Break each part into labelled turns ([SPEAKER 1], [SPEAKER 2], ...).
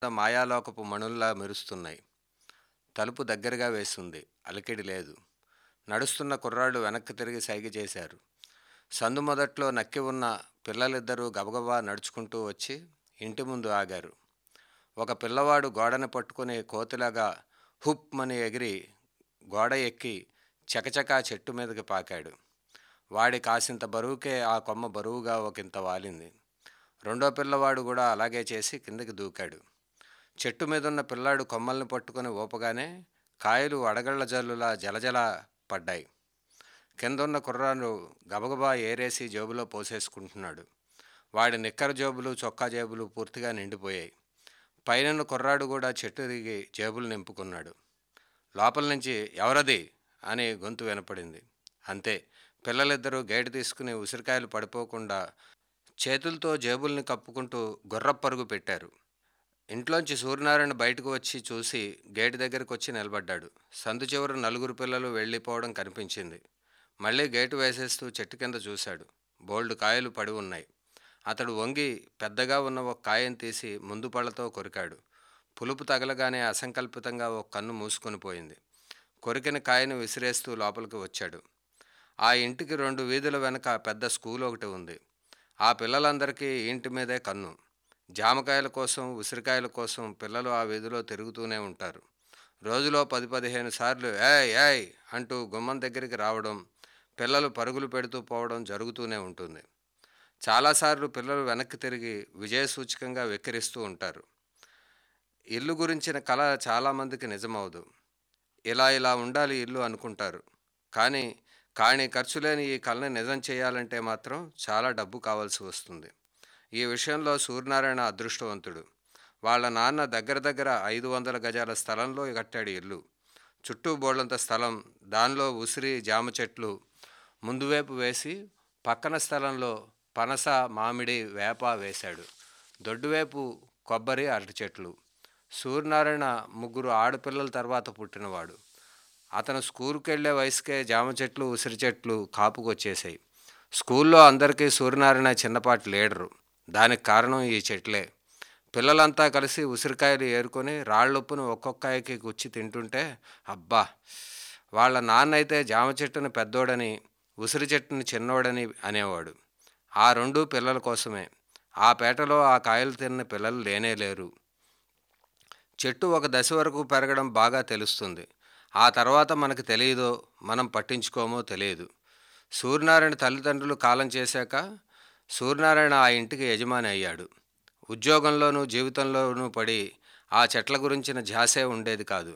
[SPEAKER 1] మాయాలోకపు మణుల్లా మెరుస్తున్నాయి. తలుపు దగ్గరగా వేసుంది. అలికిడి లేదు. నడుస్తున్న కుర్రాళ్ళు వెనక్కి తిరిగి సైగ చేశారు. సందు మొదట్లో నక్కి ఉన్న పిల్లలిద్దరూ గబగబా నడుచుకుంటూ వచ్చి ఇంటి ముందు ఆగారు. ఒక పిల్లవాడు గోడని పట్టుకుని కోతిలాగా హుప్ మని ఎగిరి గోడ ఎక్కి చకచకా చెట్టు మీదకి పాకాడు. వాడి కాసింత బరువుకే ఆ కొమ్మ బరువుగా ఒకంత వాలింది. రెండో పిల్లవాడు కూడా అలాగే చేసి కిందకి దూకాడు. చెట్టు మీదున్న పిల్లాడు కొమ్మల్ని పట్టుకుని ఊపగానే కాయలు అడగళ్ల జల్లులా జలజల పడ్డాయి. కిందున్న కుర్రాడు గబగబా ఏరేసి జేబులో పోసేసుకుంటున్నాడు. వాడి నిక్కర జేబులు, చొక్కా జేబులు పూర్తిగా నిండిపోయాయి. పైనున్న కుర్రాడు కూడా చెట్టు దిగి జేబులు నింపుకున్నాడు. లోపల నుంచి "ఎవరది?" అని గొంతు వినపడింది. అంతే. పిల్లలిద్దరూ గేటు తీసుకుని ఉసిరికాయలు పడిపోకుండా చేతులతో జేబుల్ని కప్పుకుంటూ గుర్రపరుగు పెట్టారు. ఇంట్లోంచి సూర్యనారాయణ బయటకు వచ్చి చూసి గేటు దగ్గరికి వచ్చి నిలబడ్డాడు. సందు చివర నలుగురు పిల్లలు వెళ్ళిపోవడం కనిపించింది. మళ్ళీ గేటు వేసేస్తూ చెట్టు కింద చూశాడు. బోల్డు కాయలు పడి ఉన్నాయి. అతడు వంగి పెద్దగా ఉన్న ఒక కాయను తీసి ముందు పళ్ళతో కొరికాడు. పులుపు తగలగానే అసంకల్పితంగా ఒక కన్ను మూసుకొని పోయింది. కొరికిన కాయను విసిరేస్తూ లోపలికి వచ్చాడు. ఆ ఇంటికి 2 వీధుల వెనక పెద్ద స్కూల్ ఒకటి ఉంది. ఆ పిల్లలందరికీ ఇంటి మీదే కన్ను. జామకాయల కోసం, ఉసిరికాయల కోసం పిల్లలు ఆ వీధిలో తిరుగుతూనే ఉంటారు. రోజులో 10-15 సార్లు "ఏయ్ ఏయ్" అంటూ గుమ్మం దగ్గరికి రావడం, పిల్లలు పరుగులు పెడుతూ పోవడం జరుగుతూనే ఉంటుంది. చాలాసార్లు పిల్లలు వెనక్కి తిరిగి విజయసూచకంగా వెక్కిరిస్తూ ఉంటారు. ఇల్లు గురించిన కల చాలామందికి నిజమవదు. ఇలా ఇలా ఉండాలి ఇల్లు అనుకుంటారు. కానీ కానీ ఖర్చు లేని ఈ కలని నిజం చేయాలంటే మాత్రం చాలా డబ్బు కావాల్సి వస్తుంది. ఈ విషయంలో సూర్యనారాయణ అదృష్టవంతుడు. వాళ్ళ నాన్న దగ్గర దగ్గర 500 గజాల స్థలంలో కట్టాడు ఇల్లు. చుట్టూ బోళ్ళంత స్థలం, దానిలో ఉసిరి, జామ చెట్లు ముందువైపు వేసి పక్కన స్థలంలో పనస, మామిడి, వేప వేశాడు. దొడ్డువైపు కొబ్బరి, అరటి చెట్లు. సూర్యనారాయణ 3 ఆడపిల్లల తర్వాత పుట్టినవాడు. అతను స్కూల్కి వెళ్ళే వయసుకే జామ చెట్లు, ఉసిరి చెట్లు కాపుకొచ్చేసాయి. స్కూల్లో అందరికీ సూర్యనారాయణ చిన్నపాటి లీడరు. దానికి కారణం ఈ చెట్లే. పిల్లలంతా కలిసి ఉసిరికాయలు ఏరుకొని రాళ్ళొప్పును ఒక్కొక్కాయకి గుచ్చి తింటుంటే అబ్బా! వాళ్ళ నాన్న అయితే జామ చెట్టుని పెద్దోడని, ఉసిరి చెట్టుని చిన్నోడని అనేవాడు. ఆ 2 పిల్లల కోసమే. ఆ పేటలో ఆ కాయలు తిన్న పిల్లలు లేనేలేరు. చెట్టు ఒక దశ వరకు పెరగడం బాగా తెలుస్తుంది. ఆ తర్వాత మనకు తెలియదో, మనం పట్టించుకోమో తెలియదు. సూర్యనారాయణ తల్లిదండ్రులు కాలం చేశాక సూర్యనారాయణ ఆ ఇంటికి యజమాని అయ్యాడు. ఉద్యోగంలోనూ జీవితంలోనూ పడి ఆ చెట్ల గురించిన ధ్యాసే ఉండేది కాదు.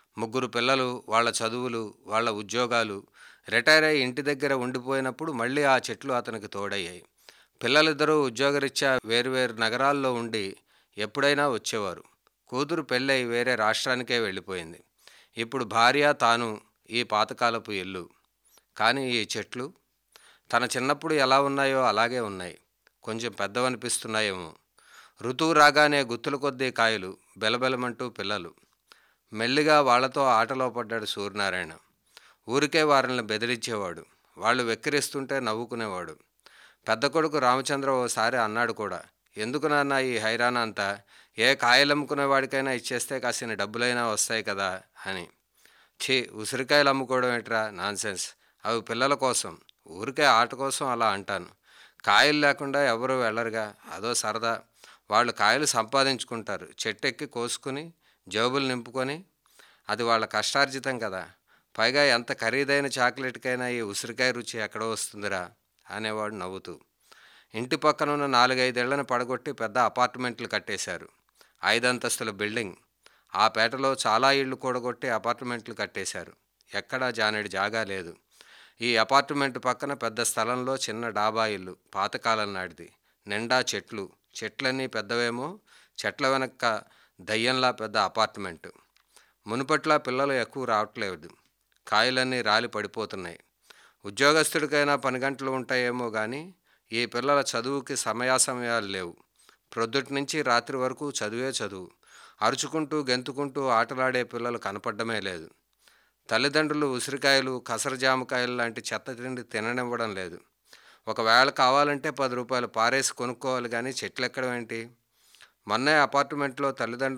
[SPEAKER 1] 3 పిల్లలు, వాళ్ళ చదువులు, వాళ్ళ ఉద్యోగాలు, రిటైర్ అయ్యి ఇంటి దగ్గర ఉండిపోయినప్పుడు మళ్ళీ ఆ చెట్లు అతనికి తోడయ్యాయి. పిల్లలిద్దరూ ఉద్యోగరీత్యా వేరువేరు నగరాల్లో ఉండి ఎప్పుడైనా వచ్చేవారు. కూతురు పెళ్ళై వేరే రాష్ట్రానికే వెళ్ళిపోయింది. ఇప్పుడు భార్య, తాను ఈ పాతకాలపు ఇల్లు. కానీ ఈ చెట్లు తన చిన్నప్పుడు ఎలా ఉన్నాయో అలాగే ఉన్నాయి. కొంచెం పెద్దవనిపిస్తున్నాయేమో. ఋతువు రాగానే గుత్తుల కొద్దీ కాయలు, బెలబెలమంటూ పిల్లలు. మెల్లిగా వాళ్లతో ఆటలో పడ్డాడు సూర్యనారాయణ. ఊరికే వారిని బెదిరించేవాడు. వాళ్ళు వెక్కిరిస్తుంటే నవ్వుకునేవాడు. పెద్ద కొడుకు రామచంద్ర ఓసారి అన్నాడు కూడా, "ఎందుకు నాన్న ఈ హైరాణ అంతా? ఏ కాయలమ్ముకునేవాడికైనా ఇచ్చేస్తే కాసిన డబ్బులైనా వస్తాయి కదా" అని. "ఛీ, ఉసిరికాయలు అమ్ముకోవడం ఏట్రా, నాన్సెన్స్. అవి పిల్లల కోసం. ఊరికే ఆట కోసం అలా అంటాను. కాయలు లేకుండా ఎవరూ వెళ్ళరుగా, అదో సరదా. వాళ్ళు కాయలు సంపాదించుకుంటారు, చెట్టెక్కి కోసుకుని జేబులు నింపుకొని. అది వాళ్ళ కష్టార్జితం కదా. పైగా ఎంత ఖరీదైన చాక్లెట్కైనా ఈ ఉసిరికాయ రుచి ఎక్కడో వస్తుందిరా" అనేవాడు నవ్వుతూ. ఇంటి పక్కనున్న 4-5 ఇళ్లను పడగొట్టి పెద్ద అపార్ట్మెంట్లు కట్టేశారు. 5 అంతస్తుల బిల్డింగ్. ఆ పేటలో చాలా ఇళ్లు కూడగొట్టి అపార్ట్మెంట్లు కట్టేశారు. ఎక్కడా జానెడు జాగా లేదు. ఈ అపార్ట్మెంటు పక్కన పెద్ద స్థలంలో చిన్న డాబా ఇల్లు, పాతకాలం నాటిది. నిండా చెట్లు. చెట్లన్నీ పెద్దవేమో. చెట్ల వెనక దయ్యంలా పెద్ద అపార్ట్మెంటు. మునుపట్లా పిల్లలు ఎక్కువ రావట్లేదు. కాయలన్నీ రాలి పడిపోతున్నాయి. ఉద్యోగస్తుడికైనా పని గంటలు ఉంటాయేమో కానీ ఈ పిల్లల చదువుకి సమయాసమయాలు లేవు. ప్రొద్దుటి నుంచి రాత్రి వరకు చదువే చదువు. అరుచుకుంటూ గెంతుకుంటూ ఆటలాడే పిల్లలు కనపడ్డమే లేదు. తల్లిదండ్రులు ఉసిరికాయలు, కసర జామకాయలు లాంటి చెత్త తిండి తిననివ్వడం లేదు. ఒకవేళ కావాలంటే 10 రూపాయలు పారేసి కొనుక్కోవాలి కానీ చెట్లు ఎక్కడం ఏంటి? మొన్నే అపార్ట్మెంట్లో తల్లిదండ్రులు